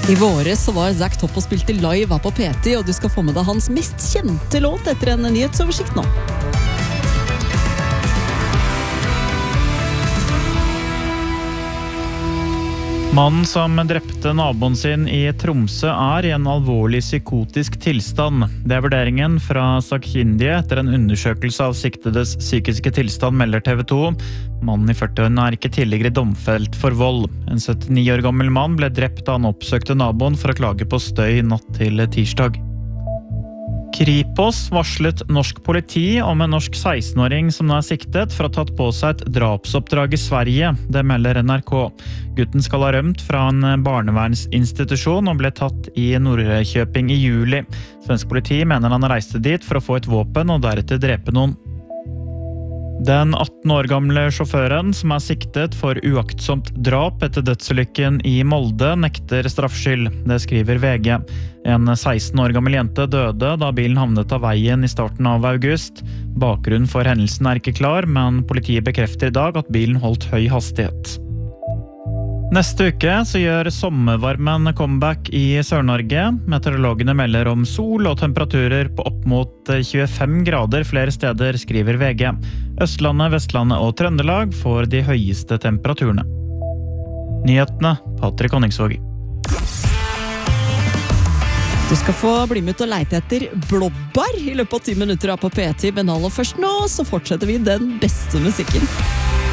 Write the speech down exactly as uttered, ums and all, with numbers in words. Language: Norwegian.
I våres så var Zack Topp og spilte live her på P ti, og du skal få med deg hans mest kjente låt etter en nyhetsoversikt nå. Mannen som drepte naboen sin i Tromsø er i en alvorlig psykotisk tilstand. Det er vurderingen fra sakkyndige etter en undersøkelse av siktedes psykiske tilstand, melder T V to. Mannen i førtiårene er ikke tidligere domfelt for vold. En syttini år gammel mann ble drept da han oppsøkte naboen for å klage på støy natt til tirsdag. Kripos varslet norsk politi om en norsk seksten-åring som nå er siktet for å ha tatt på seg et drapsoppdrag i Sverige. Det melder N R K. Gutten skal ha rømt fra en barnevernsinstitusjon og ble tatt i Norrköping i juli. Svensk politi mener han reiste dit for å få et våpen og deretter drepe noen. Den atten år gamle sjåføren som er siktet for uaktsomt drap etter dødsulykken i Molde nekter straffskyld. Det skriver V G. En seksten år gammel jente døde da bilen havnet av veien i starten av august. Bakgrunnen for hendelsen er ikke klar, men politiet bekrefter i dag at bilen holdt høy hastighet. Neste uke så gjør sommervarmen comeback i Sør-Norge. Meteorologene melder om sol og temperaturer på opp mot tjuefem grader flere steder, skriver V G. Østlandet, Vestlandet og Trøndelag får de høyeste temperaturene. Nyhetene, Patrick Honningsvåg. Du skal få bli med ut og leite etter blåbær i løpet av ti minutter her på P ti, men aller først nå så fortsetter vi den beste musikken.